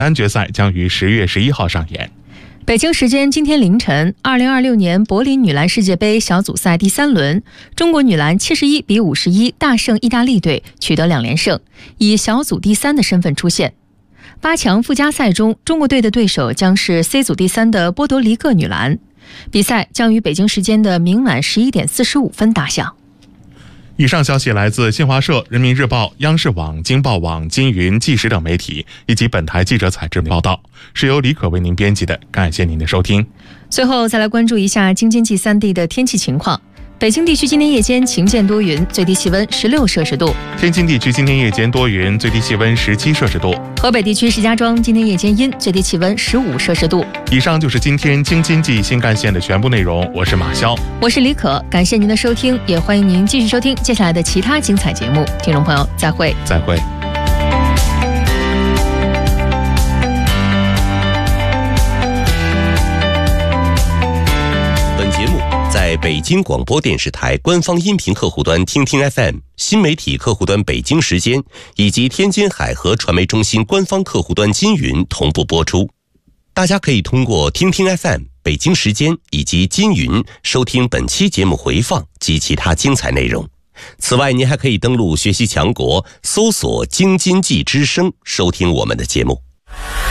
单决赛将于10月11号上演。 北京时间今天凌晨，2026年柏林女篮世界杯小组赛第3轮，中国女篮71比51大胜意大利队，取得2连胜，以小组第3的身份出现。8强附加赛中，中国队的对手将是 C 组第3的波多黎各女篮。比赛将于北京时间的明晚11点45分打响。 以上消息来自新华社、人民日报、央视网、京报网、金云、纪实等媒体，以及本台记者采制报道，是由李可为您编辑的。感谢您的收听。 最后再来关注一下京津冀3地的天气情况。北京地区今天夜间晴间多云，最低气温16摄氏度； 天津地区今天夜间多云，最低气温17摄氏度； 河北地区石家庄今天夜间阴，最低气温15摄氏度。 以上就是今天京津冀新干线的全部内容，我是马潇， 我是李可，感谢您的收听，也欢迎您继续收听接下来的其他精彩节目。听众朋友，再会。 再会。 在北京广播电视台官方音频客户端听听 FM、新媒体客户端北京时间以及天津海河传媒中心官方客户端金云同步播出。大家可以通过听听 FM、北京时间以及金云收听本期节目回放及其他精彩内容。此外，您还可以登录学习强国，搜索京津冀之声收听我们的节目。